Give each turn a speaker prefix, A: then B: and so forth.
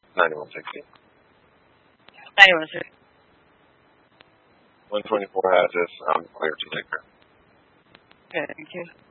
A: 9160.
B: 9160.
A: 124 has this. I'm clear to Laker.
B: Okay, thank you.